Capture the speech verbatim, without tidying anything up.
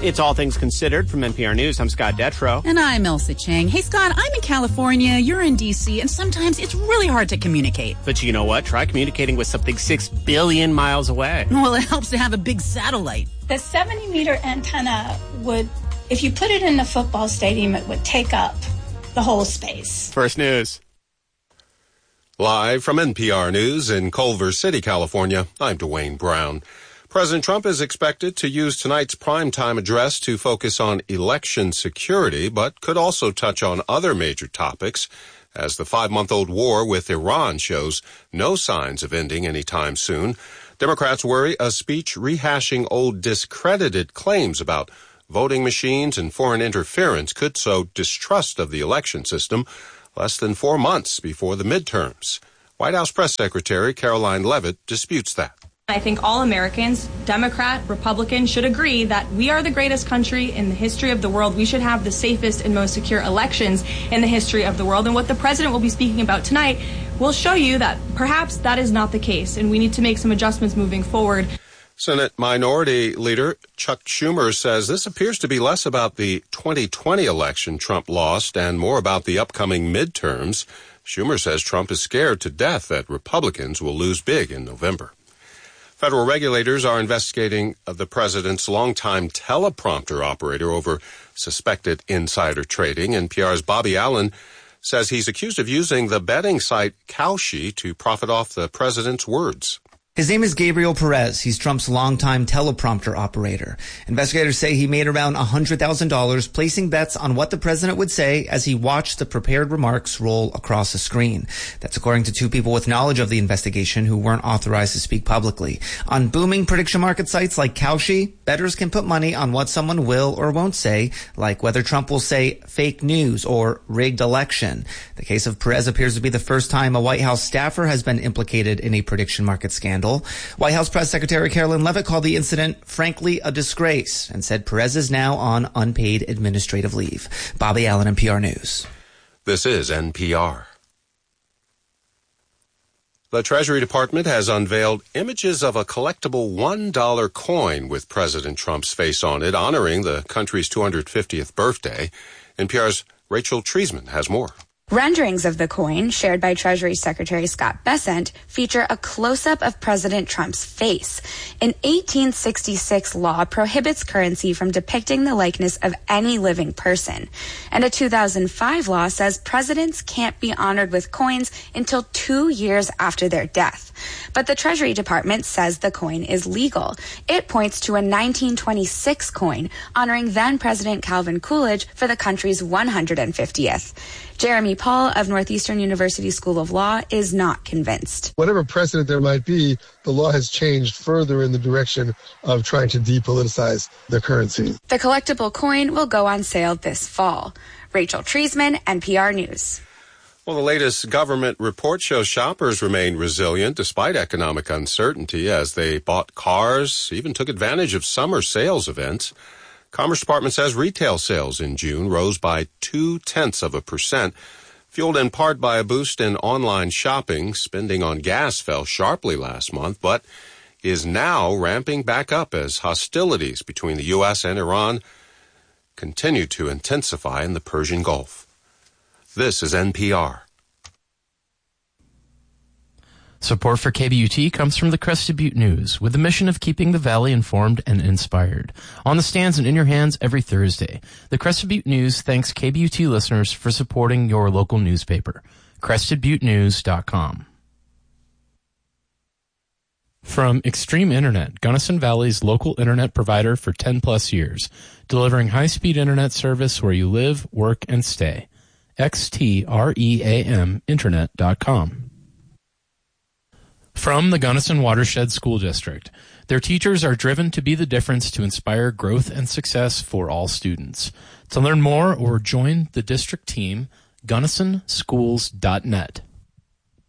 It's All Things Considered from N P R News. I'm Scott Detrow. And I'm Elsa Chang. Hey, Scott, I'm in California, you're in D C, and sometimes it's really hard to communicate. But you know what? Try communicating with something six billion miles away. Well, it helps to have a big satellite. The seventy-meter antenna would, if you put it in a football stadium, it would take up the whole space. First News. Live from N P R News in Culver City, California, I'm Dwayne Brown. President Trump is expected to use tonight's primetime address to focus on election security, but could also touch on other major topics, as the five-month-old war with Iran shows no signs of ending anytime soon. Democrats worry a speech rehashing old discredited claims about voting machines and foreign interference could sow distrust of the election system less than four months before the midterms. White House Press Secretary Caroline Leavitt disputes that. I think all Americans, Democrat, Republican, should agree that we are the greatest country in the history of the world. We should have the safest and most secure elections in the history of the world. And what the president will be speaking about tonight will show you that perhaps that is not the case, and we need to make some adjustments moving forward. Senate Minority Leader Chuck Schumer says this appears to be less about the twenty twenty election Trump lost and more about the upcoming midterms. Schumer says Trump is scared to death that Republicans will lose big in November. Federal regulators are investigating the president's longtime teleprompter operator over suspected insider trading. N P R's Bobby Allen says he's accused of using the betting site Kalshi to profit off the president's words. His name is Gabriel Perez. He's Trump's longtime teleprompter operator. Investigators say he made around one hundred thousand dollars placing bets on what the president would say as he watched the prepared remarks roll across the screen. That's according to two people with knowledge of the investigation who weren't authorized to speak publicly. On booming prediction market sites like Kalshi, bettors can put money on what someone will or won't say, like whether Trump will say fake news or rigged election. The case of Perez appears to be the first time a White House staffer has been implicated in a prediction market scandal. White House Press Secretary Caroline Leavitt called the incident, frankly, a disgrace and said Perez is now on unpaid administrative leave. Bobby Allen, N P R News. This is N P R. The Treasury Department has unveiled images of a collectible one dollar coin with President Trump's face on it, honoring the country's two hundred fiftieth birthday. N P R's Rachel Treisman has more. Renderings of the coin, shared by Treasury Secretary Scott Bessent, feature a close-up of President Trump's face. An eighteen sixty-six law prohibits currency from depicting the likeness of any living person. And a two thousand five law says presidents can't be honored with coins until two years after their death. But the Treasury Department says the coin is legal. It points to a nineteen twenty-six coin honoring then-President Calvin Coolidge for the country's one hundred fiftieth. Jeremy Paul of Northeastern University School of Law is not convinced. Whatever precedent there might be, the law has changed further in the direction of trying to depoliticize the currency. The collectible coin will go on sale this fall. Rachel Treisman, N P R News. Well, the latest government report shows shoppers remain resilient despite economic uncertainty as they bought cars, even took advantage of summer sales events. Commerce Department says retail sales in June rose by two-tenths of a percent, fueled in part by a boost in online shopping. Spending on gas fell sharply last month, but is now ramping back up as hostilities between the U S and Iran continue to intensify in the Persian Gulf. This is N P R. Support for K B U T comes from the Crested Butte News, with the mission of keeping the Valley informed and inspired. On the stands and in your hands every Thursday. The Crested Butte News thanks K B U T listeners for supporting your local newspaper. crested butte news dot com. From Extreme Internet, Gunnison Valley's local internet provider for ten plus years, delivering high-speed internet service where you live, work, and stay. X T R E A M internet dot com. From the Gunnison Watershed School District, their teachers are driven to be the difference to inspire growth and success for all students. To learn more or join the district team, gunnison schools dot net.